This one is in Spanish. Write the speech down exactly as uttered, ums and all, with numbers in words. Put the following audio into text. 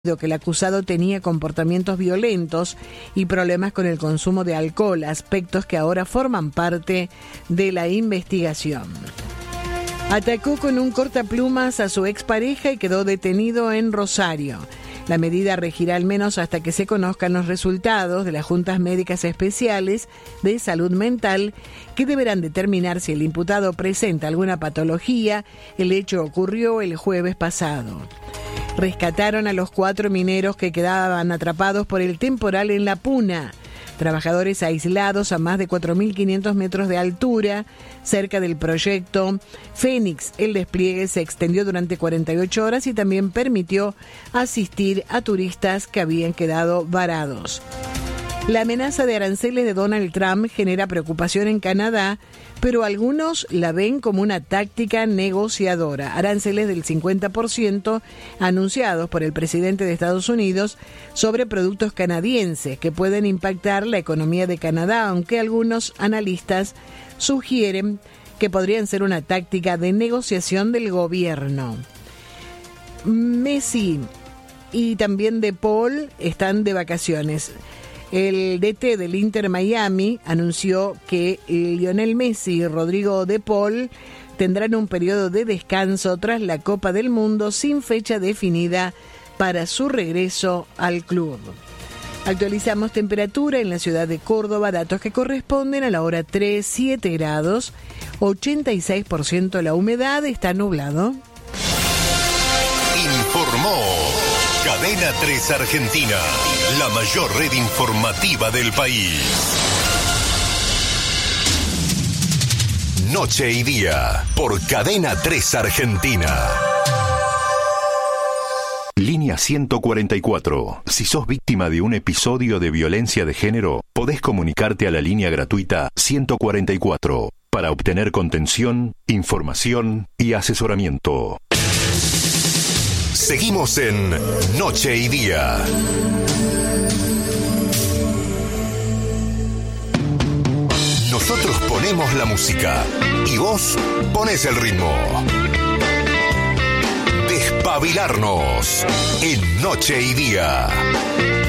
que el acusado tenía comportamientos violentos y problemas con el consumo de alcohol, aspectos que ahora forman parte de la investigación. Atacó con un cortaplumas a su expareja y quedó detenido en Rosario. La medida regirá al menos hasta que se conozcan los resultados de las juntas médicas especiales de salud mental, que deberán determinar si el imputado presenta alguna patología. El hecho ocurrió el jueves pasado. Rescataron a los cuatro mineros que quedaban atrapados por el temporal en La Puna. Trabajadores aislados a más de cuatro mil quinientos metros de altura, cerca del proyecto Fénix. El despliegue se extendió durante cuarenta y ocho horas y también permitió asistir a turistas que habían quedado varados. La amenaza de aranceles de Donald Trump genera preocupación en Canadá, pero algunos la ven como una táctica negociadora. Aranceles del cincuenta por ciento anunciados por el presidente de Estados Unidos sobre productos canadienses que pueden impactar la economía de Canadá, aunque algunos analistas sugieren que podrían ser una táctica de negociación del gobierno. Messi y también De Paul están de vacaciones. El D T del Inter Miami anunció que Lionel Messi y Rodrigo De Paul tendrán un periodo de descanso tras la Copa del Mundo sin fecha definida para su regreso al club. Actualizamos temperatura en la ciudad de Córdoba, datos que corresponden a la hora tres, siete grados, ochenta y seis por ciento la humedad, está nublado. Informó Cadena tres Argentina, la mayor red informativa del país. Noche y día, por Cadena tres Argentina. Línea ciento cuarenta y cuatro. Si sos víctima de un episodio de violencia de género, podés comunicarte a la línea gratuita ciento cuarenta y cuatro para obtener contención, información y asesoramiento. Seguimos en Noche y Día. Nosotros ponemos la música y vos ponés el ritmo. Despabilarnos en Noche y Día.